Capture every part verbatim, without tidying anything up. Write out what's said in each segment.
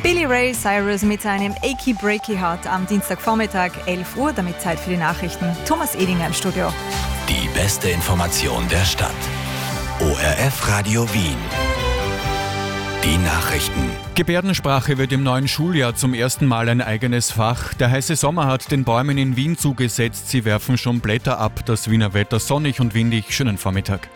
Billy Ray Cyrus mit seinem Achy Breaky Heart am Dienstagvormittag, elf Uhr, damit Zeit für die Nachrichten. Thomas Edinger im Studio. Die beste Information der Stadt. O R F Radio Wien. Die Nachrichten. Gebärdensprache wird im neuen Schuljahr zum ersten Mal ein eigenes Fach. Der heiße Sommer hat den Bäumen in Wien zugesetzt. Sie werfen schon Blätter ab. Das Wiener Wetter sonnig und windig. Schönen Vormittag.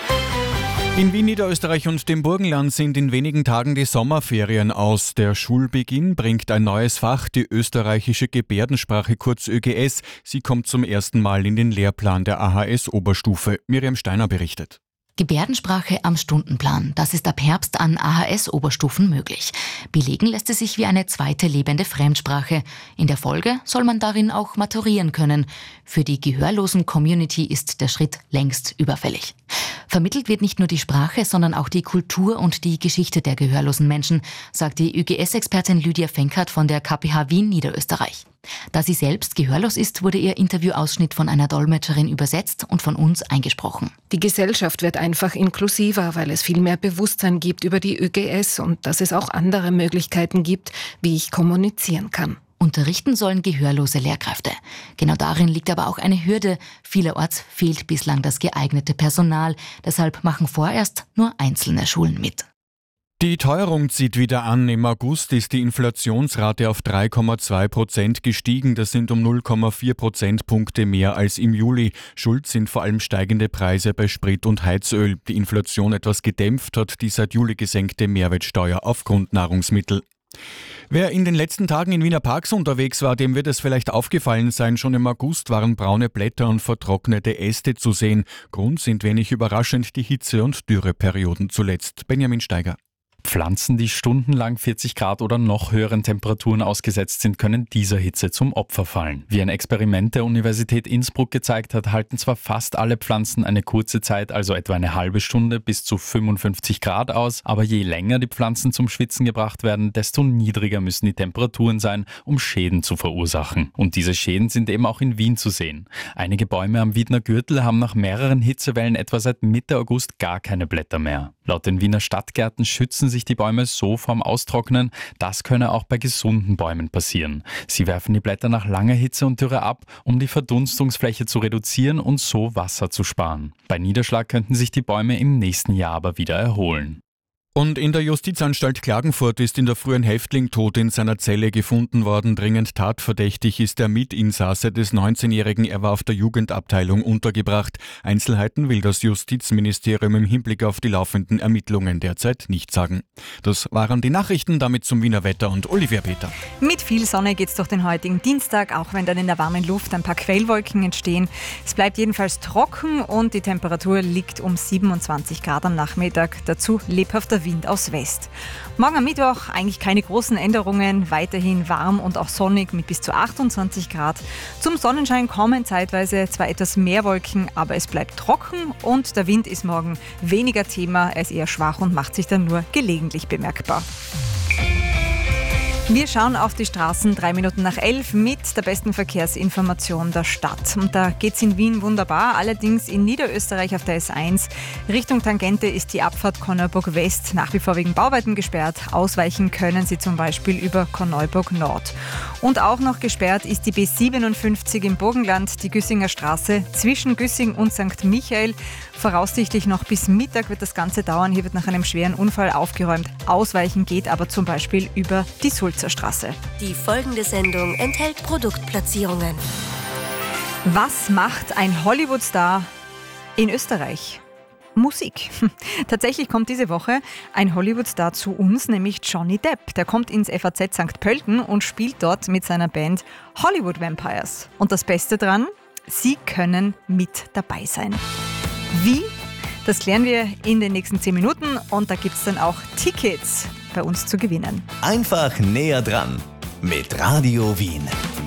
In Wien, Niederösterreich und dem Burgenland sind in wenigen Tagen die Sommerferien aus. Der Schulbeginn bringt ein neues Fach, die österreichische Gebärdensprache, kurz Ö G S. Sie kommt zum ersten Mal in den Lehrplan der A H S-Oberstufe. Miriam Steiner berichtet. Gebärdensprache am Stundenplan. Das ist ab Herbst an A H S-Oberstufen möglich. Belegen lässt es sich wie eine zweite lebende Fremdsprache. In der Folge soll man darin auch maturieren können. Für die gehörlosen Community ist der Schritt längst überfällig. Vermittelt wird nicht nur die Sprache, sondern auch die Kultur und die Geschichte der gehörlosen Menschen, sagt die Ö G S-Expertin Lydia Fenkert von der K P H Wien Niederösterreich. Da sie selbst gehörlos ist, wurde ihr Interviewausschnitt von einer Dolmetscherin übersetzt und von uns eingesprochen. Die Gesellschaft wird einfach inklusiver, weil es viel mehr Bewusstsein gibt über die Ö G S und dass es auch andere Möglichkeiten gibt, wie ich kommunizieren kann. Unterrichten sollen gehörlose Lehrkräfte. Genau darin liegt aber auch eine Hürde. Vielerorts fehlt bislang das geeignete Personal. Deshalb machen vorerst nur einzelne Schulen mit. Die Teuerung zieht wieder an. Im August ist die Inflationsrate auf drei Komma zwei Prozent gestiegen. Das sind um null Komma vier Prozentpunkte mehr als im Juli. Schuld sind vor allem steigende Preise bei Sprit und Heizöl. Die Inflation etwas gedämpft hat die seit Juli gesenkte Mehrwertsteuer auf Grundnahrungsmittel. Wer in den letzten Tagen in Wiener Parks unterwegs war, dem wird es vielleicht aufgefallen sein, schon im August waren braune Blätter und vertrocknete Äste zu sehen. Grund sind wenig überraschend die Hitze- und Dürreperioden zuletzt. Benjamin Steiger. Pflanzen, die stundenlang vierzig Grad oder noch höheren Temperaturen ausgesetzt sind, können dieser Hitze zum Opfer fallen. Wie ein Experiment der Universität Innsbruck gezeigt hat, halten zwar fast alle Pflanzen eine kurze Zeit, also etwa eine halbe Stunde bis zu fünfundfünfzig Grad aus, aber je länger die Pflanzen zum Schwitzen gebracht werden, desto niedriger müssen die Temperaturen sein, um Schäden zu verursachen. Und diese Schäden sind eben auch in Wien zu sehen. Einige Bäume am Wiedner Gürtel haben nach mehreren Hitzewellen etwa seit Mitte August gar keine Blätter mehr. Laut den Wiener Stadtgärten schützen sich die Bäume so vorm Austrocknen. Das könne auch bei gesunden Bäumen passieren. Sie werfen die Blätter nach langer Hitze und Dürre ab, um die Verdunstungsfläche zu reduzieren und so Wasser zu sparen. Bei Niederschlag könnten sich die Bäume im nächsten Jahr aber wieder erholen. Und in der Justizanstalt Klagenfurt ist in der Früh ein Häftling tot in seiner Zelle gefunden worden. Dringend tatverdächtig ist der Mitinsasse des neunzehnjährigen. Er war auf der Jugendabteilung untergebracht. Einzelheiten will das Justizministerium im Hinblick auf die laufenden Ermittlungen derzeit nicht sagen. Das waren die Nachrichten, damit zum Wiener Wetter und Olivia Peter. Mit viel Sonne geht's durch den heutigen Dienstag, auch wenn dann in der warmen Luft ein paar Quellwolken entstehen. Es bleibt jedenfalls trocken und die Temperatur liegt um siebenundzwanzig Grad am Nachmittag. Dazu lebhafter Wind aus West. Morgen am Mittwoch eigentlich keine großen Änderungen, weiterhin warm und auch sonnig mit bis zu achtundzwanzig Grad. Zum Sonnenschein kommen zeitweise zwar etwas mehr Wolken, aber es bleibt trocken und der Wind ist morgen weniger Thema, er ist eher schwach und macht sich dann nur gelegentlich bemerkbar. Wir schauen auf die Straßen drei Minuten nach elf mit der besten Verkehrsinformation der Stadt. Und da geht's in Wien wunderbar, allerdings in Niederösterreich auf der S eins. Richtung Tangente ist die Abfahrt Korneuburg West nach wie vor wegen Bauarbeiten gesperrt. Ausweichen können Sie zum Beispiel über Korneuburg Nord. Und auch noch gesperrt ist die B siebenundfünfzig im Burgenland, die Güssinger Straße zwischen Güssing und Sankt Michael. Voraussichtlich noch bis Mittag wird das Ganze dauern. Hier wird nach einem schweren Unfall aufgeräumt. Ausweichen geht aber zum Beispiel über die Sulzer Straße. Die folgende Sendung enthält Produktplatzierungen. Was macht ein Hollywood-Star in Österreich? Musik. Tatsächlich kommt diese Woche ein Hollywood-Star zu uns, nämlich Johnny Depp. Der kommt ins F A Z Sankt Pölten und spielt dort mit seiner Band Hollywood Vampires. Und das Beste dran, Sie können mit dabei sein. Wie? Das klären wir in den nächsten zehn Minuten und da gibt es dann auch Tickets bei uns zu gewinnen. Einfach näher dran mit Radio Wien.